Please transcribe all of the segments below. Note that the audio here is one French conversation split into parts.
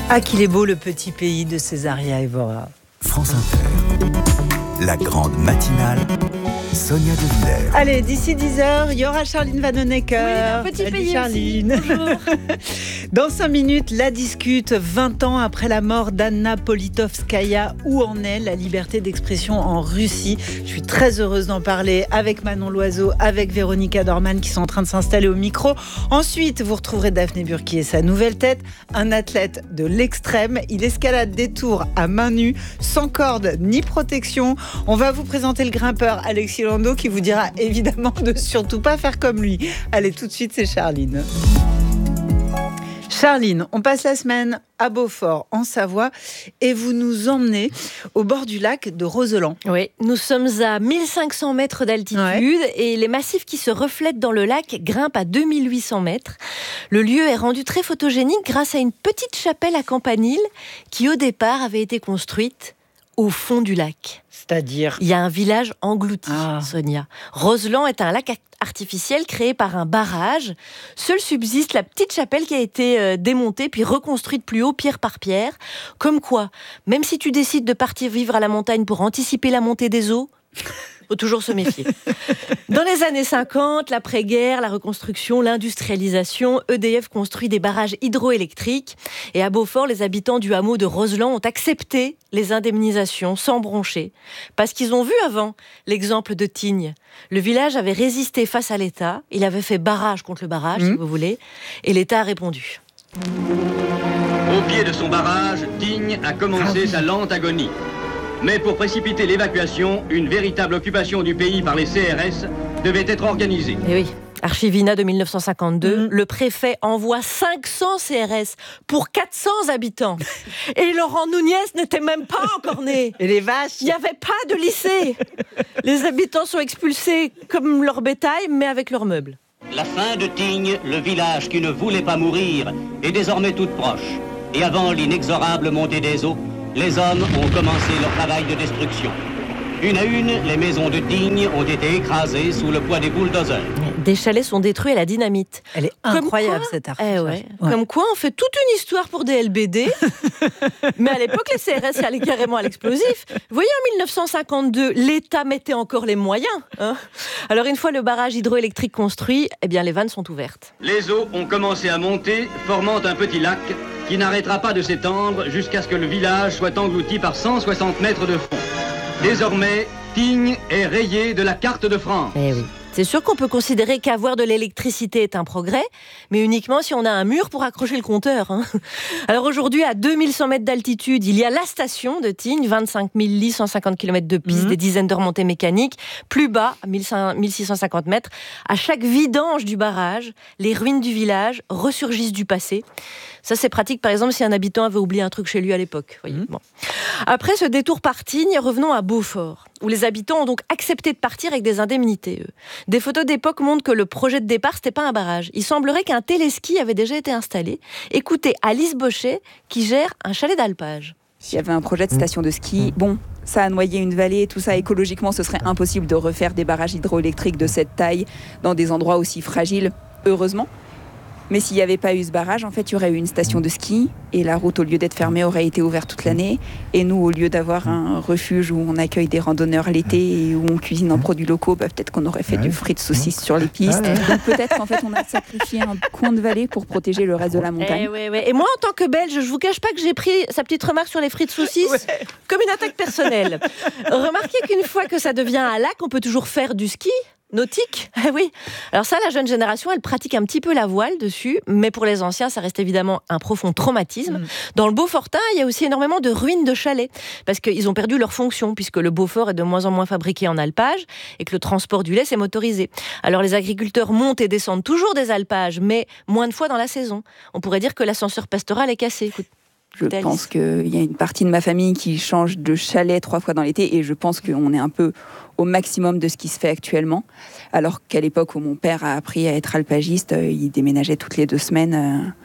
Ah, qu'il est beau le petit pays de Césaria Evora. France Inter, la grande matinale, Sonia De Villers. Allez, d'ici 10h, il y aura Charline Vanhoenacker. Oui, un petit pays Charline. aussi. Bonjour. Dans 5 minutes, la discute. 20 ans après la mort d'Anna Politkovskaya, où en est la liberté d'expression en Russie? Je suis très heureuse d'en parler avec Manon Loiseau, avec Véronica Dorman qui sont en train de s'installer au micro. Ensuite, vous retrouverez Daphné Burki et sa nouvelle tête, un athlète de l'extrême. Il escalade des tours à main nue, sans corde ni protection. On va vous présenter le grimpeur Alexis Landau qui vous dira évidemment de surtout pas faire comme lui. Allez, tout de suite, c'est Charline. Charline, on passe la semaine à Beaufort, en Savoie, et vous nous emmenez au bord du lac de Roseland. Oui, nous sommes à 1500 mètres d'altitude et les massifs qui se reflètent dans le lac grimpent à 2800 mètres. Le lieu est rendu très photogénique grâce à une petite chapelle à campanile qui, au départ, avait été construite au fond du lac. C'est-à-dire ? Il y a un village englouti, Sonia. Roseland est un lac artificiel créé par un barrage. Seule subsiste la petite chapelle qui a été démontée puis reconstruite plus haut, pierre par pierre. Comme quoi, même si tu décides de partir vivre à la montagne pour anticiper la montée des eaux, faut toujours se méfier. Dans les années 50, l'après-guerre, la reconstruction, l'industrialisation, EDF construit des barrages hydroélectriques. Et à Beaufort, les habitants du hameau de Roseland ont accepté les indemnisations sans broncher. Parce qu'ils ont vu avant l'exemple de Tignes. Le village avait résisté face à l'État. Il avait fait barrage contre le barrage, si vous voulez. Et l'État a répondu. Au pied de son barrage, Tignes a commencé sa lente agonie. Mais pour précipiter l'évacuation, une véritable occupation du pays par les CRS devait être organisée. Et oui, Archivina de 1952, le préfet envoie 500 CRS pour 400 habitants. Et Laurent Nunez n'était même pas encore né. Et les vaches ? Il n'y avait pas de lycée. Les habitants sont expulsés comme leur bétail, mais avec leurs meubles. La fin de Tignes, le village qui ne voulait pas mourir, est désormais toute proche. Et avant l'inexorable montée des eaux, les hommes ont commencé leur travail de destruction. Une à une, les maisons de Tignes ont été écrasées sous le poids des bulldozers. Des chalets sont détruits à la dynamite. Elle est incroyable, cette archive. Ouais. Comme quoi, on fait toute une histoire pour des LBD. Mais à l'époque, les CRS allaient carrément à l'explosif. Vous voyez, en 1952, l'État mettait encore les moyens. Alors, une fois le barrage hydroélectrique construit, eh bien, les vannes sont ouvertes. Les eaux ont commencé à monter, formant un petit lac qui n'arrêtera pas de s'étendre jusqu'à ce que le village soit englouti par 160 mètres de fond. Désormais, Tignes est rayé de la carte de France. Eh oui. C'est sûr qu'on peut considérer qu'avoir de l'électricité est un progrès, mais uniquement si on a un mur pour accrocher le compteur. Alors aujourd'hui, à 2100 mètres d'altitude, il y a la station de Tignes, 25 000 lits, 150 km de piste, des dizaines de remontées mécaniques. Plus bas, à 1650 mètres, à chaque vidange du barrage, les ruines du village ressurgissent du passé. Ça, c'est pratique, par exemple, si un habitant avait oublié un truc chez lui à l'époque. Bon. Après ce détour par Tignes, revenons à Beaufort, où les habitants ont donc accepté de partir avec des indemnités. Des photos d'époque montrent que le projet de départ, c'était pas un barrage. Il semblerait qu'un téléski avait déjà été installé. Écoutez Alice Bochet, qui gère un chalet d'alpage. Il y avait un projet de station de ski. Bon, ça a noyé une vallée, tout ça, écologiquement, ce serait impossible de refaire des barrages hydroélectriques de cette taille dans des endroits aussi fragiles, heureusement. Mais s'il n'y avait pas eu ce barrage, en fait, il y aurait eu une station de ski et la route, au lieu d'être fermée, aurait été ouverte toute l'année. Et nous, au lieu d'avoir un refuge où on accueille des randonneurs l'été et où on cuisine en produits locaux, peut-être qu'on aurait fait du frites saucisses sur les pistes. Donc peut-être qu'en fait, on a sacrifié un coin de vallée pour protéger le reste de la montagne. Et moi, en tant que Belge, je vous cache pas que j'ai pris sa petite remarque sur les frites saucisses comme une attaque personnelle. Remarquez qu'une fois que ça devient un lac, on peut toujours faire du ski nautique. Oui. Alors ça, la jeune génération, elle pratique un petit peu la voile dessus, mais pour les anciens, ça reste évidemment un profond traumatisme. Dans le Beaufortin, il y a aussi énormément de ruines de chalets, parce qu'ils ont perdu leur fonction, puisque le Beaufort est de moins en moins fabriqué en alpage, et que le transport du lait, c'est motorisé. Alors les agriculteurs montent et descendent toujours des alpages, mais moins de fois dans la saison. On pourrait dire que l'ascenseur pastoral est cassé. Je pense qu'il y a une partie de ma famille qui change de chalet 3 fois dans l'été, et je pense qu'on est un peu au maximum de ce qui se fait actuellement. Alors qu'à l'époque où mon père a appris à être alpagiste, il déménageait toutes les 2 semaines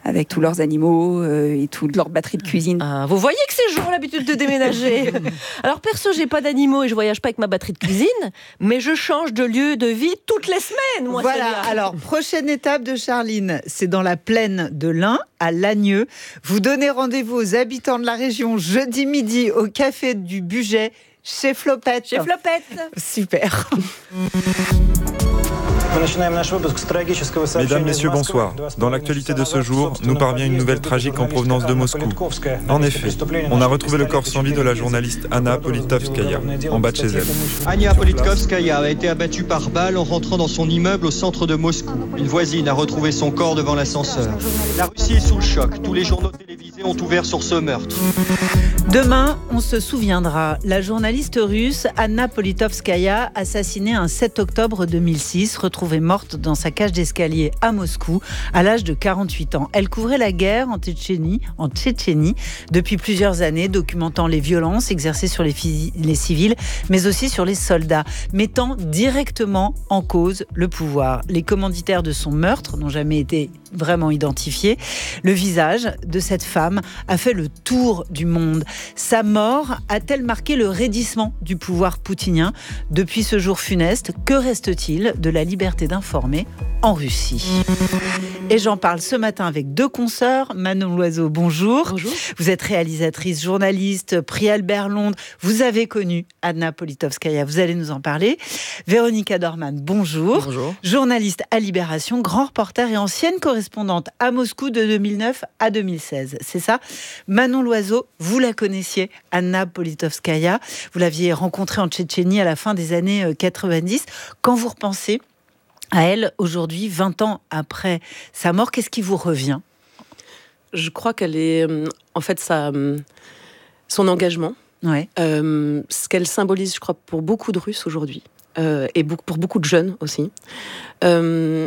avec tous leurs animaux et toute leur batterie de cuisine. Ah, vous voyez que ces gens ont l'habitude de déménager. Alors perso, j'ai pas d'animaux et je voyage pas avec ma batterie de cuisine, mais je change de lieu de vie toutes les semaines. Moi, voilà, alors prochaine étape de Charline, c'est dans la plaine de l'Ain, à Lagneux. Vous donnez rendez-vous aux habitants de la région jeudi midi au café du Bugey chez Flopette. Chez Flopette. Super. Mesdames, Messieurs, bonsoir. Dans l'actualité de ce jour, nous parvient une nouvelle tragique en provenance de Moscou. En effet, on a retrouvé le corps sans vie de la journaliste Anna Politkovskaya, en bas de chez elle. Anna Politkovskaya a été abattue par balle en rentrant dans son immeuble au centre de Moscou. Une voisine a retrouvé son corps devant l'ascenseur. La Russie est sous le choc. Tous les journaux télévisés ont ouvert sur ce meurtre. Demain, on se souviendra. La journaliste russe Anna Politkovskaya, assassinée un 7 octobre 2006, retrouvée morte dans sa cage d'escalier à Moscou à l'âge de 48 ans. Elle couvrait la guerre en Tchétchénie depuis plusieurs années, documentant les violences exercées sur les civils, mais aussi sur les soldats, mettant directement en cause le pouvoir. Les commanditaires de son meurtre n'ont jamais été vraiment identifiés. Le visage de cette femme a fait le tour du monde. Sa mort a-t-elle marqué le raidissement du pouvoir poutinien? Depuis ce jour funeste, que reste-t-il de la liberté d'informer en Russie? Et j'en parle ce matin avec deux consoeurs. Manon Loiseau, bonjour. Bonjour. Vous êtes réalisatrice, journaliste, prix Albert Londres. Vous avez connu Anna Politkovskaya, vous allez nous en parler. Véronica Dorman, bonjour. Bonjour. Journaliste à Libération, grand reporter et ancienne correspondante à Moscou de 2009 à 2016. C'est ça? Manon Loiseau, vous la connaissiez, Anna Politkovskaya. Vous l'aviez rencontrée en Tchétchénie à la fin des années 90. Quand vous repensez à elle, aujourd'hui, 20 ans après sa mort, qu'est-ce qui vous revient? Je crois qu'elle est, en fait, son engagement, Ouais. ce qu'elle symbolise, je crois, pour beaucoup de Russes aujourd'hui, et pour beaucoup de jeunes aussi. Le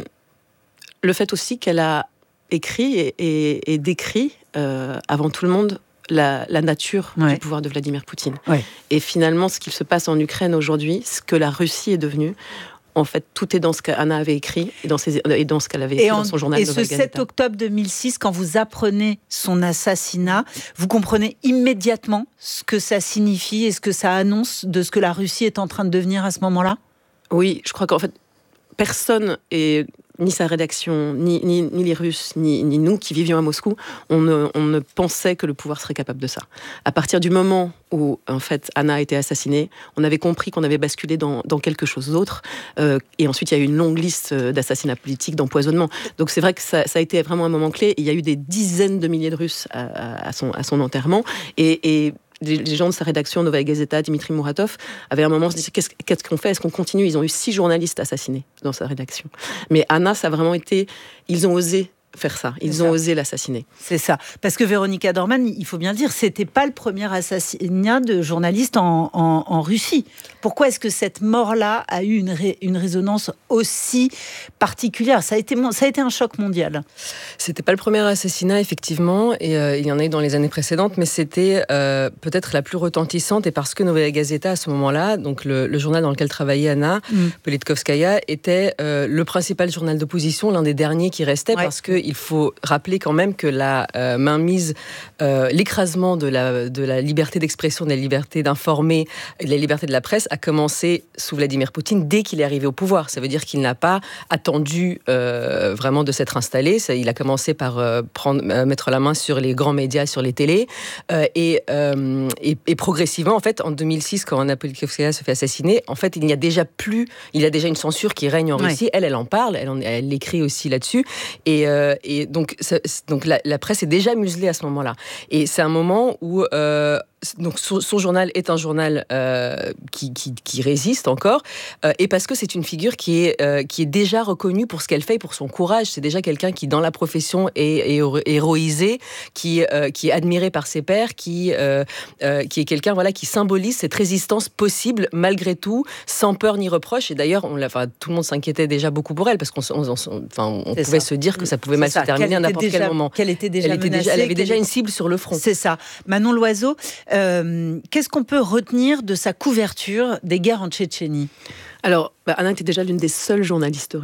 fait aussi qu'elle a écrit et décrit, avant tout le monde, la nature du pouvoir de Vladimir Poutine. Ouais. Et finalement, ce qu'il se passe en Ukraine aujourd'hui, ce que la Russie est devenue, en fait, tout est dans ce qu'Anna avait écrit et dans ce qu'elle avait écrit dans son journal. Et ce 7 octobre 2006, quand vous apprenez son assassinat, vous comprenez immédiatement ce que ça signifie et ce que ça annonce de ce que la Russie est en train de devenir à ce moment-là? Oui, je crois qu'en fait, personne, et ni sa rédaction, ni les Russes, ni nous qui vivions à Moscou, on ne pensait que le pouvoir serait capable de ça. À partir du moment où, en fait, Anna a été assassinée, on avait compris qu'on avait basculé dans quelque chose d'autre. Et ensuite, il y a eu une longue liste d'assassinats politiques, d'empoisonnement. Donc c'est vrai que ça a été vraiment un moment clé. Il y a eu des dizaines de milliers de Russes à son enterrement. Et les gens de sa rédaction, Novaya Gazeta, Dimitri Muratov, avaient à un moment se dit qu'est-ce qu'on fait? Est-ce qu'on continue? Ils ont eu 6 journalistes assassinés dans sa rédaction. Mais Anna, ça a vraiment été... Ils ont osé faire ça. Ils ont osé l'assassiner. C'est ça. Parce que Véronica Dorman, il faut bien le dire, c'était pas le premier assassinat de journaliste en Russie. Pourquoi est-ce que cette mort-là a eu une résonance aussi particulière? Ça a été un choc mondial. C'était pas le premier assassinat, effectivement, et il y en a eu dans les années précédentes, mais c'était peut-être la plus retentissante, et parce que Novaya Gazeta, à ce moment-là, donc le journal dans lequel travaillait Anna Politkovskaya, était le principal journal d'opposition, l'un des derniers qui restait, parce qu'il faut rappeler quand même que la mainmise, l'écrasement de la liberté d'expression, de la liberté d'informer, de la liberté de la presse a commencé sous Vladimir Poutine dès qu'il est arrivé au pouvoir. Ça veut dire qu'il n'a pas attendu vraiment de s'être installé. Il a commencé par mettre la main sur les grands médias, sur les télés, et progressivement, en fait, en 2006, quand Anna Politkovskaya se fait assassiner, en fait, il y a déjà une censure qui règne en Russie. Elle en parle, elle écrit aussi là-dessus, et donc la presse est déjà muselée à ce moment-là. Et c'est un moment où donc son journal est un journal qui résiste encore, et parce que c'est une figure qui est déjà reconnue pour ce qu'elle fait et pour son courage. C'est déjà quelqu'un qui, dans la profession, est héroïsé, qui est admiré par ses pairs, qui est quelqu'un, voilà, qui symbolise cette résistance possible malgré tout, sans peur ni reproche. Et d'ailleurs, tout le monde s'inquiétait déjà beaucoup pour elle, parce qu'on pouvait se dire que ça pouvait mal se terminer à n'importe quel moment. Qu'elle était déjà menacée. Elle avait déjà une cible sur le front. C'est ça. Manon Loiseau, qu'est-ce qu'on peut retenir de sa couverture des guerres en Tchétchénie? Alors, Anna était déjà l'une des seules journalistes russes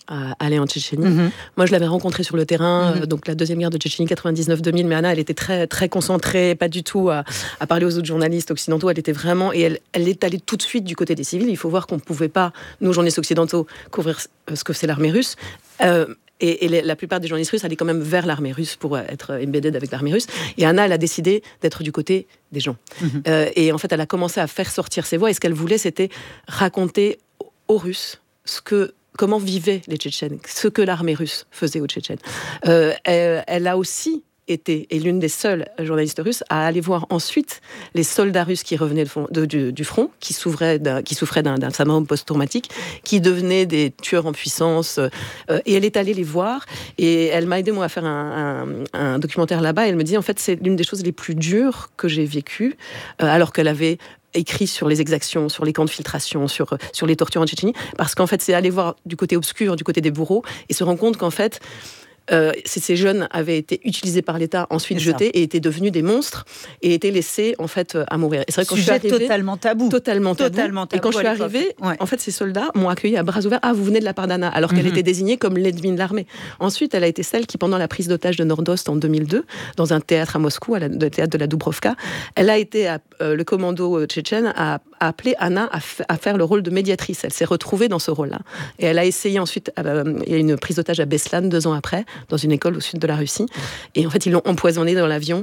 à aller en Tchétchénie. Moi, je l'avais rencontrée sur le terrain, donc la deuxième guerre de Tchétchénie, 99-2000, mais Anna, elle était très, très concentrée, pas du tout à parler aux autres journalistes occidentaux, elle était vraiment, et elle est allée tout de suite du côté des civils. Il faut voir qu'on ne pouvait pas, nous, journalistes occidentaux, couvrir ce que c'est l'armée russe. Et la plupart des journalistes russes allaient quand même vers l'armée russe pour être embedded avec l'armée russe. Et Anna, elle a décidé d'être du côté des gens. Et en fait, elle a commencé à faire sortir ses voix. Et ce qu'elle voulait, c'était raconter aux Russes comment vivaient les Tchétchènes, ce que l'armée russe faisait aux Tchétchènes. Elle a aussi été l'une des seules journalistes russes à aller voir ensuite les soldats russes qui revenaient du front, qui souffraient d'un syndrome post-traumatique, qui devenaient des tueurs en puissance. Et elle est allée les voir, et elle m'a aidé, moi, à faire un documentaire là-bas. Et elle me dit, en fait, c'est l'une des choses les plus dures que j'ai vécues, alors qu'elle avait écrit sur les exactions, sur les camps de filtration, sur les tortures en Tchétchénie, parce qu'en fait, c'est aller voir du côté obscur, du côté des bourreaux, et se rendre compte qu'en fait, ces jeunes avaient été utilisés par l'État, ensuite jetés, et étaient devenus des monstres, et étaient laissés en fait à mourir. Et c'est vrai, quand Sujet je suis arrivée, totalement tabou. Totalement tabou. Et quand je suis arrivée, en fait, ces soldats m'ont accueilli à bras ouverts. Ah, vous venez de la part d'Anna, alors qu'elle était désignée comme l'ennemi de l'armée. Ensuite, elle a été celle qui, pendant la prise d'otage de Nordost en 2002, dans un théâtre à Moscou, le théâtre de la Dubrovka, elle a été, le commando tchétchène a appelé Anna à faire le rôle de médiatrice. Elle s'est retrouvée dans ce rôle-là. Et elle a essayé ensuite, il y a une prise d'otage à Beslan 2 ans après, dans une école au sud de la Russie. Et en fait, ils l'ont empoisonnée dans l'avion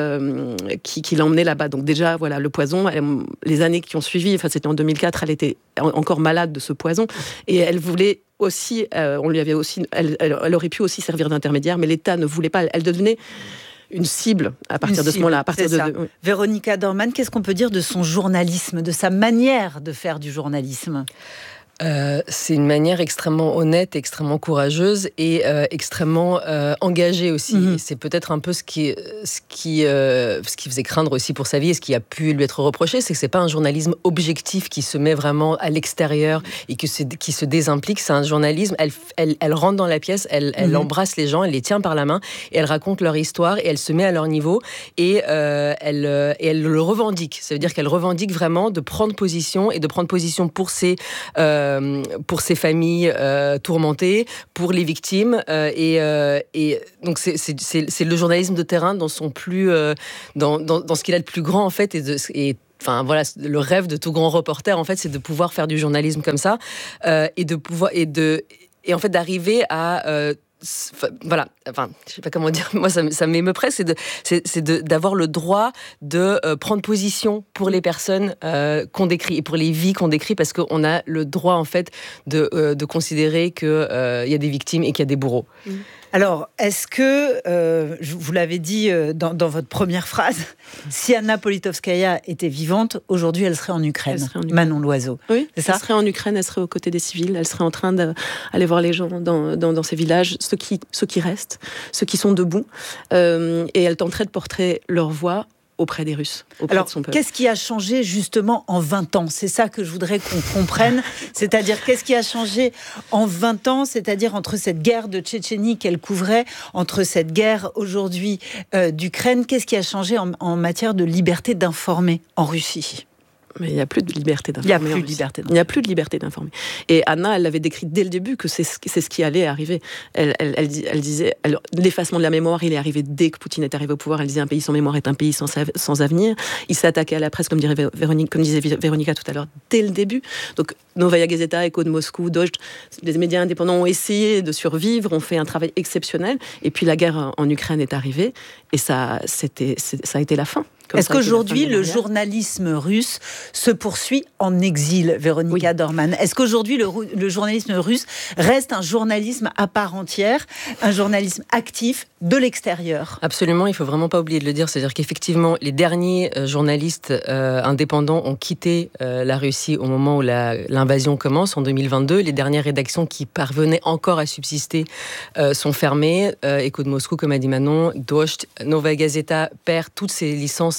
qui l'emmenait là-bas. Donc déjà, voilà, le poison, les années qui ont suivi, enfin, c'était en 2004, elle était encore malade de ce poison. Et elle voulait aussi, on lui avait aussi, elle aurait pu aussi servir d'intermédiaire, mais l'État ne voulait pas. Elle devenait une cible à partir de ce moment-là. Oui. Véronica Dorman, qu'est-ce qu'on peut dire de son journalisme, de sa manière de faire du journalisme ? C'est une manière extrêmement honnête, extrêmement courageuse et extrêmement engagée aussi. C'est peut-être un peu ce qui faisait craindre aussi pour sa vie, et ce qui a pu lui être reproché, c'est que c'est pas un journalisme objectif qui se met vraiment à l'extérieur et qui se désimplique. C'est un journalisme, elle rentre dans la pièce, elle embrasse les gens, elle les tient par la main et elle raconte leur histoire et elle se met à leur niveau et elle le revendique. Ça veut dire qu'elle revendique vraiment de prendre position et de prendre position pour ses familles tourmentées, pour les victimes, et donc c'est le journalisme de terrain dans son plus dans ce qu'il a de plus grand en fait, enfin voilà, le rêve de tout grand reporter en fait, c'est de pouvoir faire du journalisme comme ça, et en fait d'arriver à voilà, enfin, je sais pas comment dire, moi ça m'émeut presque, c'est d'avoir le droit de prendre position pour les personnes qu'on décrit et pour les vies qu'on décrit, parce qu'on a le droit en fait de considérer qu'il y a des victimes et qu'il y a des bourreaux. Alors, est-ce que, vous l'avez dit dans votre première phrase, si Anna Politkovskaya était vivante, aujourd'hui elle serait en Ukraine, Manon Loiseau. Oui, c'est ça ? Elle serait en Ukraine, elle serait aux côtés des civils, elle serait en train d'aller voir les gens dans ces villages, ceux qui restent, ceux qui sont debout, et elle tenterait de porter leur voix auprès des Russes, auprès de son peuple. Qu'est-ce qui a changé justement en 20 ans ? C'est ça que je voudrais qu'on comprenne. C'est-à-dire, qu'est-ce qui a changé en 20 ans ? C'est-à-dire entre cette guerre de Tchétchénie qu'elle couvrait, entre cette guerre aujourd'hui d'Ukraine, qu'est-ce qui a changé en matière de liberté d'informer en Russie ? Mais il n'y a plus de liberté d'informer. Il n'y a plus de liberté d'informer. Et Anna, elle l'avait décrit dès le début que c'est ce qui allait arriver. Elle disait, l'effacement de la mémoire, il est arrivé dès que Poutine est arrivé au pouvoir. Elle disait, un pays sans mémoire est un pays sans avenir. Il s'est attaqué à la presse, comme disait Véronica tout à l'heure, dès le début. Donc, Novaya Gazeta, Echo de Moscou, Dozhd, les médias indépendants ont essayé de survivre, ont fait un travail exceptionnel. Et puis la guerre en Ukraine est arrivée, et ça a été la fin. Est-ce qu'aujourd'hui, le journalisme russe se poursuit en exil, Véronica Dorman ? Est-ce qu'aujourd'hui, le journalisme russe reste un journalisme à part entière, un journalisme actif de l'extérieur ? Absolument, il ne faut vraiment pas oublier de le dire. C'est-à-dire qu'effectivement, les derniers journalistes indépendants ont quitté la Russie au moment où l'invasion commence, en 2022. Les dernières rédactions qui parvenaient encore à subsister sont fermées. Echo de Moscou, comme a dit Manon, Dozhd, Novaya Gazeta perd toutes ses licences et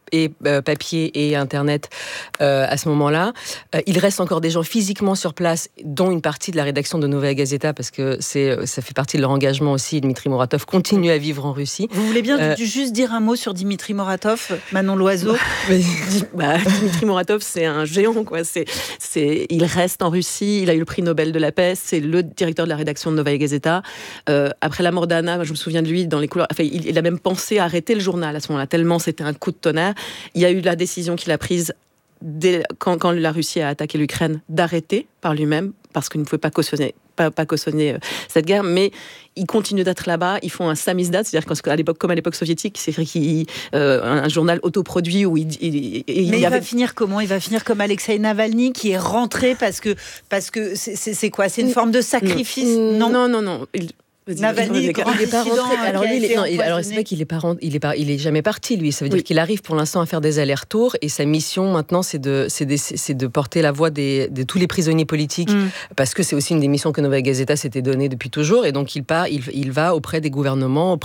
papier et Internet à ce moment-là. Il reste encore des gens physiquement sur place, dont une partie de la rédaction de Novaya Gazeta, parce que ça fait partie de leur engagement aussi. Dmitri Muratov continue à vivre en Russie. Vous voulez bien juste dire un mot sur Dmitri Muratov, Manon Loiseau? Dmitri Muratov, c'est un géant, quoi. Il reste en Russie, il a eu le prix Nobel de la paix, c'est le directeur de la rédaction de Novaya Gazeta. Après la mort d'Anna, je me souviens de lui dans les couloirs. Enfin, il a même pensé à arrêter le journal à ce moment-là, tellement c'était un coup de tonnerre. Il y a eu la décision qu'il a prise quand la Russie a attaqué l'Ukraine d'arrêter par lui-même, parce qu'il ne pouvait pas cautionner cette guerre, mais ils continuent d'être là-bas, ils font un samizdat, c'est-à-dire qu'à l'époque, comme à l'époque soviétique, c'est écrit un journal autoproduit où il va finir comment? Il va finir comme Alexei Navalny, qui est rentré parce que c'est quoi? C'est une forme de sacrifice? Non. Navalny, il est pas rentré. Alors lui, c'est pas qu'il est pas rentré, il est jamais parti, lui. Ça veut dire qu'il arrive pour l'instant à faire des allers-retours, et sa mission maintenant, c'est de porter la voix de tous les prisonniers politiques, parce que c'est aussi une des missions que Novaya Gazeta s'était donnée depuis toujours. Et donc il va auprès des gouvernements,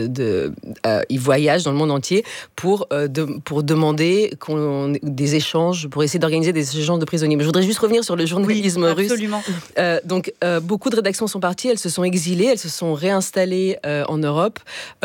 il voyage dans le monde entier pour demander des échanges, pour essayer d'organiser des échanges de prisonniers. Mais je voudrais juste revenir sur le journalisme russe. Absolument. Donc beaucoup de rédactions sont parties, elles se sont exilées, elles se sont réinstallées en Europe,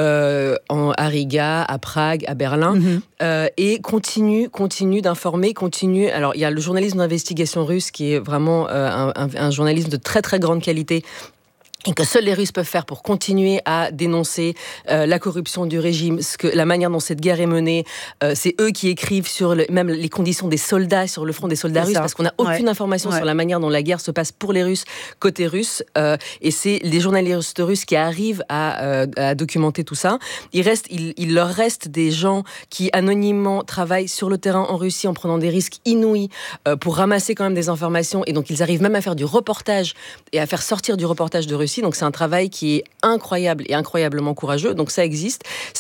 à Riga, à Prague, à Berlin, et continuent d'informer, Alors, il y a le journalisme d'investigation russe qui est vraiment un journalisme de très très grande qualité, et que seuls les Russes peuvent faire pour continuer à dénoncer la corruption du régime, la manière dont cette guerre est menée. C'est eux qui écrivent sur même les conditions des soldats, sur le front des soldats russes, parce qu'on n'a aucune information sur la manière dont la guerre se passe pour les Russes, côté russe. Et c'est les journalistes russes qui arrivent à documenter tout ça. Il leur reste des gens qui anonymement travaillent sur le terrain en Russie en prenant des risques inouïs pour ramasser quand même des informations. Et donc ils arrivent même à faire du reportage et à faire sortir du reportage de Russie. Donc c'est un travail qui est incroyable et incroyablement courageux. Donc ça existe.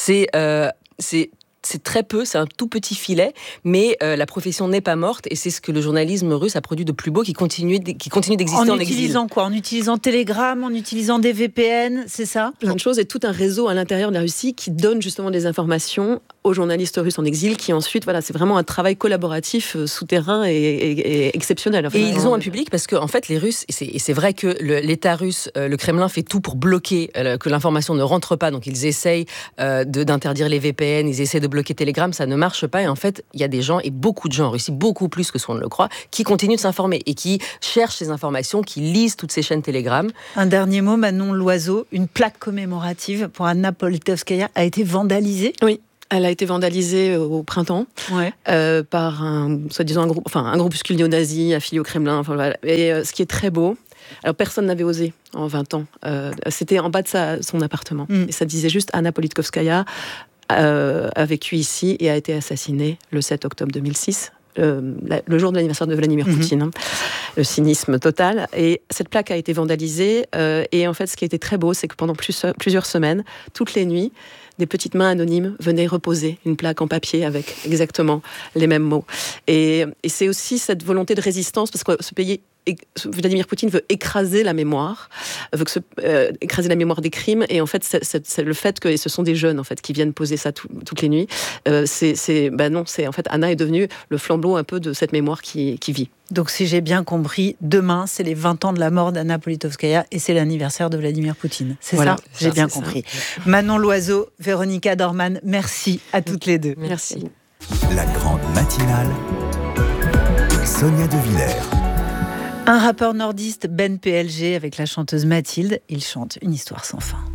C'est très peu, c'est un tout petit filet, mais la profession n'est pas morte, et c'est ce que le journalisme russe a produit de plus beau, qui continue d'exister en exil. En utilisant quoi? En utilisant Telegram, en utilisant des VPN, c'est ça? Plein de choses, et tout un réseau à l'intérieur de la Russie qui donne justement des informations aux journalistes russes en exil, qui ensuite, c'est vraiment un travail collaboratif souterrain et exceptionnel. Et ils ont un public, parce que en fait, les Russes, et c'est vrai que l'État russe, le Kremlin fait tout pour bloquer que l'information ne rentre pas, donc ils essayent d'interdire les VPN, ils essaient de bloquer Telegram, ça ne marche pas, et en fait, il y a des gens, et beaucoup de gens en Russie, beaucoup plus que ce qu'on ne le croit, qui continuent de s'informer, et qui cherchent ces informations, qui lisent toutes ces chaînes Telegram. Un dernier mot, Manon Loiseau, une plaque commémorative pour Anna Politkovskaya a été vandalisée? Oui. Elle a été vandalisée au printemps par un groupuscule néo-nazi affilié au Kremlin. Et ce qui est très beau, alors personne n'avait osé en 20 ans. C'était en bas de son appartement. Et ça disait juste Anna Politkovskaya a vécu ici et a été assassinée le 7 octobre 2006. Le jour de l'anniversaire de Vladimir Poutine, le cynisme total. Et cette plaque a été vandalisée. Et en fait, ce qui était très beau, c'est que pendant plusieurs semaines, toutes les nuits, des petites mains anonymes venaient reposer une plaque en papier avec exactement les mêmes mots. Et c'est aussi cette volonté de résistance, parce que ce pays, Vladimir Poutine veut écraser la mémoire, écraser la mémoire des crimes, et en fait, c'est le fait que ce sont des jeunes en fait qui viennent poser ça toutes les nuits. En fait, Anna est devenue le flambeau un peu de cette mémoire qui vit. Donc, si j'ai bien compris, demain, c'est les 20 ans de la mort d'Anna Politkovskaya et c'est l'anniversaire de Vladimir Poutine. C'est ça? J'ai bien compris. Ça. Manon Loiseau, Véronica Dorman, merci à toutes les deux. Merci. La grande matinale, Sonia De Villers. Un rappeur nordiste, Ben PLG, avec la chanteuse Mathilde, il chante une histoire sans fin.